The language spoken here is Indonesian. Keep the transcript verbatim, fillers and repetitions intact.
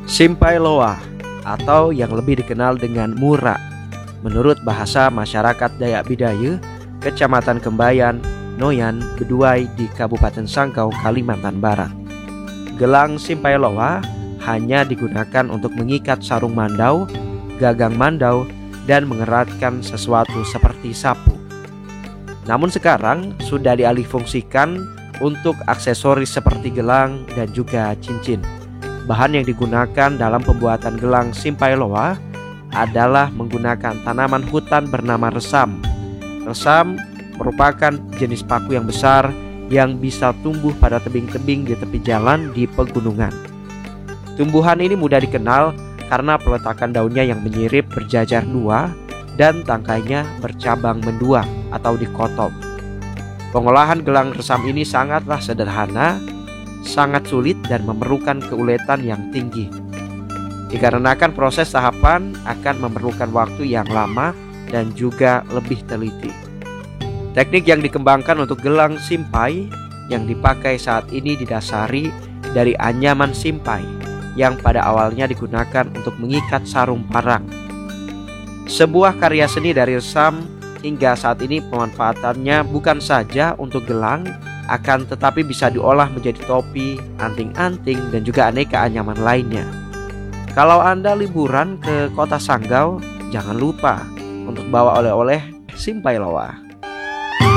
Simpai Loa atau yang lebih dikenal dengan Mura, menurut bahasa masyarakat Dayak Bidayuh, Kecamatan Kembayan, Noyan, Beduai di Kabupaten Sanggau, Kalimantan Barat. Gelang Simpai Loa hanya digunakan untuk mengikat sarung mandau, gagang mandau, dan mengeratkan sesuatu seperti sapu. Namun sekarang sudah dialihfungsikan untuk aksesoris seperti gelang dan juga cincin. Bahan yang digunakan dalam pembuatan gelang Simpai Loa adalah menggunakan tanaman hutan bernama resam. Resam merupakan jenis paku yang besar yang bisa tumbuh pada tebing-tebing di tepi jalan di pegunungan. Tumbuhan ini mudah dikenal karena peletakan daunnya yang menyirip berjajar dua dan tangkainya bercabang mendua atau dikotom. Pengolahan gelang resam ini sangatlah sederhana, sangat sulit dan memerlukan keuletan yang tinggi. Dikarenakan proses tahapan akan memerlukan waktu yang lama dan juga lebih teliti. Teknik yang dikembangkan untuk gelang simpai yang dipakai saat ini didasari dari anyaman simpai yang pada awalnya digunakan untuk mengikat sarung parang. Sebuah karya seni dari resam hingga saat ini pemanfaatannya bukan saja untuk gelang, akan tetapi bisa diolah menjadi topi, anting-anting, dan juga aneka anyaman lainnya. Kalau Anda liburan ke kota Sanggau, jangan lupa untuk bawa oleh-oleh Simpai Loa.